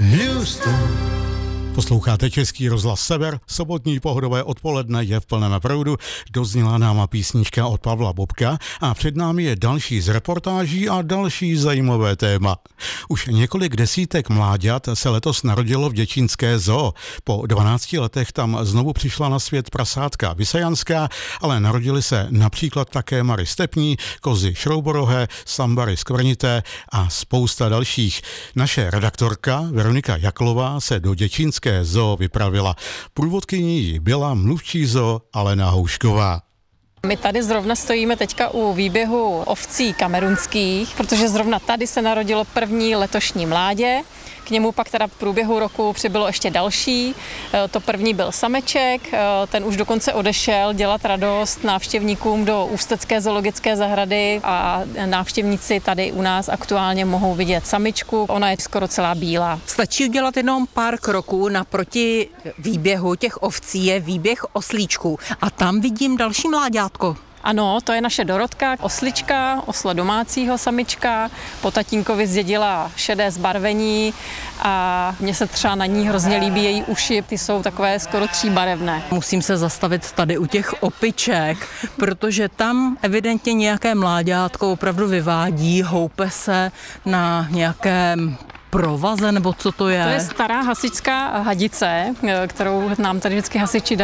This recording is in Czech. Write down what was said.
Houston. Posloucháte Český rozhlas Sever, sobotní pohodové odpoledne je v plném proudu, dozněla nám písnička od Pavla Bobka a před námi je další z reportáží a další zajímavé téma. Už několik desítek mláďat se letos narodilo v děčínské zoo. Po 12 letech tam znovu přišla na svět prasátka visajanská, ale narodili se například také mary stepní, kozy šrouborohé, sambary skvrnité a spousta dalších. Naše redaktorka Veronika Jaklová se do děčínské zoo vypravila. Průvodkyní jí byla mluvčí zoo Alena Houšková. My tady zrovna stojíme teďka u výběhu ovcí kamerunských, protože zrovna tady se narodilo první letošní mládě. K němu pak teda v průběhu roku přibylo ještě další. To první byl sameček, ten už dokonce odešel dělat radost návštěvníkům do Ústecké zoologické zahrady a návštěvníci tady u nás aktuálně mohou vidět samičku. Ona je skoro celá bílá. Stačí udělat jenom pár kroků naproti výběhu těch ovcí je výběh oslíčků a tam vidím další mláďátko. Ano, to je naše Dorotka, oslička, osla domácího samička, po tatínkovi zdědila šedé zbarvení a mně se třeba na ní hrozně líbí její uši, ty jsou takové skoro tříbarevné. Musím se zastavit tady u těch opiček, protože tam evidentně nějaké mláďátko opravdu vyvádí, houpe se na nějakém provaze, nebo co to je? To je stará hasičská hadice, kterou nám tady vždycky hasiči dají